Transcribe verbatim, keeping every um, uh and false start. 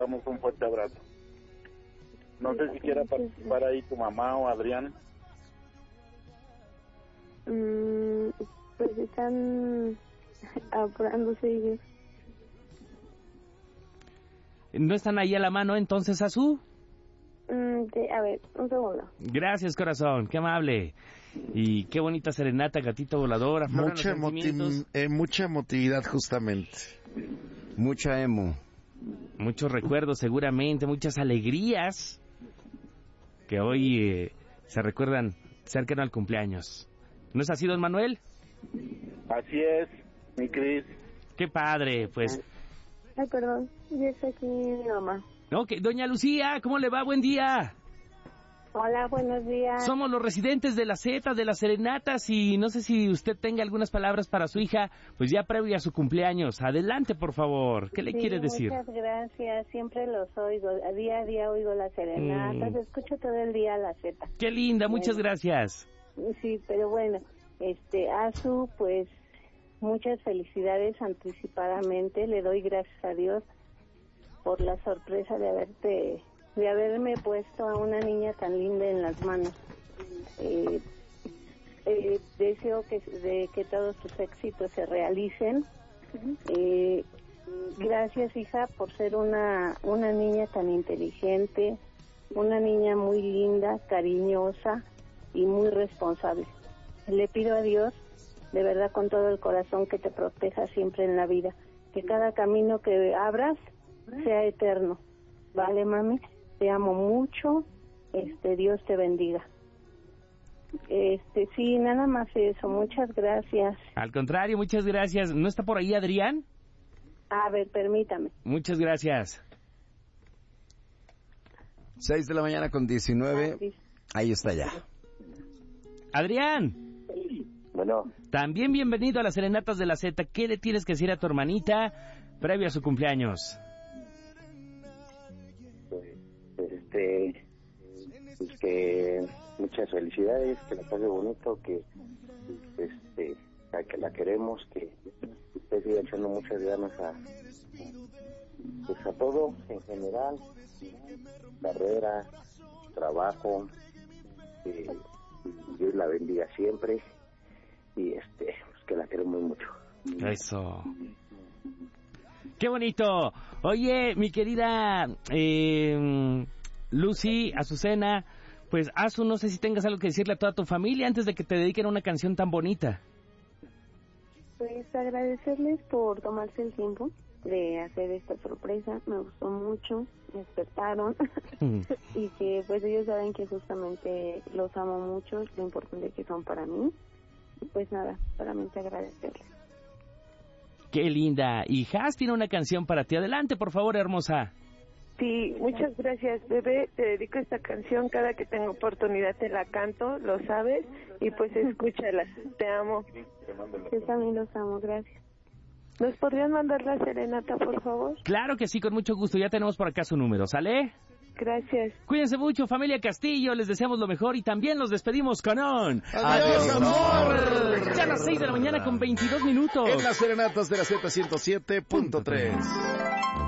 mandamos un fuerte abrazo. No sé si quiera participar ahí tu mamá o Adrián. Mm, pues están apurándose. ¿No están ahí a la mano entonces, Azú? Mm, de, a ver, un segundo. Gracias, corazón, qué amable. Y qué bonita serenata, gatito volador. Mucha, emoti- eh, mucha emotividad, justamente. Mucha emo. Muchos recuerdos, seguramente, muchas alegrías que hoy eh, se recuerdan cercano al cumpleaños. ¿No es así, don Manuel? Así es, mi Cris. Qué padre, pues. Ay, perdón, ya está aquí mi mamá. Ok, doña Lucía, ¿cómo le va? Buen día. Hola, buenos días. Somos los residentes de la Z, de las serenatas, y no sé si usted tenga algunas palabras para su hija, pues ya previa a su cumpleaños. Adelante, por favor. ¿Qué le sí, quiere decir? Muchas gracias. Siempre los oigo. A día a día oigo las serenatas. Mm. Escucho todo el día la Z. Qué linda, bueno, muchas gracias. Sí, pero bueno, este, Azu, pues, muchas felicidades anticipadamente. Le doy gracias a Dios por la sorpresa de haberte... de haberme puesto a una niña tan linda en las manos. Eh, eh, deseo que, de que todos tus éxitos se realicen. Eh, gracias, hija, por ser una, una niña tan inteligente, una niña muy linda, cariñosa y muy responsable. Le pido a Dios, de verdad, con todo el corazón, que te proteja siempre en la vida, que cada camino que abras sea eterno. ¿Vale, mami? Te amo mucho, este, Dios te bendiga. Este, sí, nada más eso, muchas gracias. Al contrario, muchas gracias. ¿No está por ahí Adrián? A ver, permítame. Muchas gracias. seis de la mañana con diecinueve. Ah, sí. Ahí está ya. Adrián. Bueno. También bienvenido a las Serenatas de la Z. ¿Qué le tienes que decir a tu hermanita previo a su cumpleaños? Este, pues que muchas felicidades, que la pase bonito, que este, a que la queremos, que usted siga echando muchas ganas a, pues a todo en general, carrera, trabajo, que Dios la bendiga siempre y este, pues que la queremos mucho. Eso. ¡Qué bonito! Oye, mi querida eh, Lucy, Azucena, pues Azu, no sé si tengas algo que decirle a toda tu familia antes de que te dediquen a una canción tan bonita. Pues agradecerles por tomarse el tiempo de hacer esta sorpresa, me gustó mucho, me despertaron y que pues ellos saben que justamente los amo mucho, lo importante que son para mí, y pues nada, solamente agradecerles. ¡Qué linda! Y Has tiene una canción para ti. Adelante, por favor, hermosa. Sí, muchas gracias, bebé. Te dedico esta canción. Cada que tengo oportunidad te la canto, lo sabes. Y pues escúchala. Te amo. Yo también los amo, gracias. ¿Nos podrían mandar la serenata, por favor? Claro que sí, con mucho gusto. Ya tenemos por acá su número, ¿sale? Gracias. Cuídense mucho, familia Castillo. Les deseamos lo mejor y también los despedimos con un... ¡Adiós, ¡Adiós amor! Ya a las seis de la mañana con veintidós minutos. En las Serenatas de la Z ciento siete punto tres.